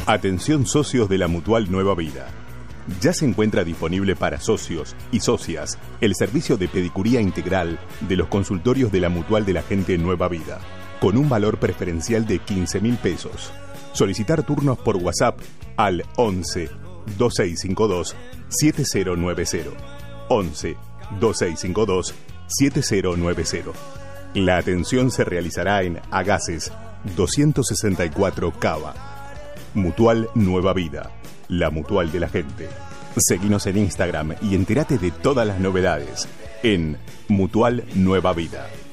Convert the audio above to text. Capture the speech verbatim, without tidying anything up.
Atención socios de la Mutual Nueva Vida. Ya se encuentra disponible para socios y socias el servicio de pedicuría integral de los consultorios de la Mutual de la Gente Nueva Vida, con un valor preferencial de quince mil pesos. Solicitar turnos por WhatsApp al once, veintiséis cincuenta y dos, setenta noventa. once, veintiséis cincuenta y dos, setenta noventa. La atención se realizará en Agaces doscientos sesenta y cuatro Cava. Mutual Nueva Vida, la Mutual de la Gente. Seguinos en Instagram y entérate de todas las novedades en Mutual Nueva Vida.